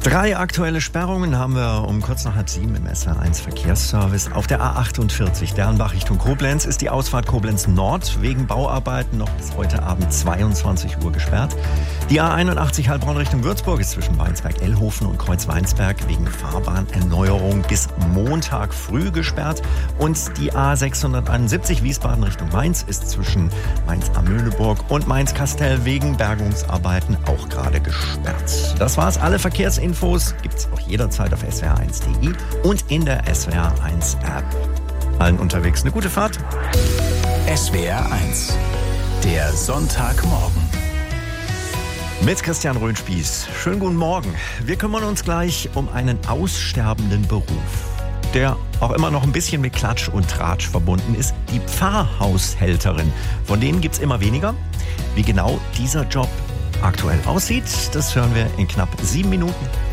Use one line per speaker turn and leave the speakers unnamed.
3 aktuelle Sperrungen haben wir um kurz nach 6:30 im SR1 Verkehrsservice. Auf der A48 Dernbach Richtung Koblenz ist die Ausfahrt Koblenz Nord wegen Bauarbeiten noch bis heute Abend 22 Uhr gesperrt. Die A81 Heilbronn Richtung Würzburg ist zwischen Weinsberg-Ellhofen und Kreuz-Weinsberg wegen Fahrbahnerneuerung bis Montag früh gesperrt. Und die A671 Wiesbaden Richtung Mainz ist zwischen Mainz-Amöhleburg und Mainz-Kastel wegen Bergungsarbeiten auch gerade gesperrt. Das war's. Alle Verkehrsinfos gibt's auch jederzeit auf swr1.de und in der SWR1 App. Allen unterwegs eine gute Fahrt.
SWR1, der Sonntagmorgen.
Mit Christian Röhnspieß. Schönen guten Morgen. Wir kümmern uns gleich um einen aussterbenden Beruf, der auch immer noch ein bisschen mit Klatsch und Tratsch verbunden ist. Die Pfarrhaushälterin. Von denen gibt's immer weniger. Wie genau dieser Job aktuell aussieht, das hören wir in knapp 7 Minuten.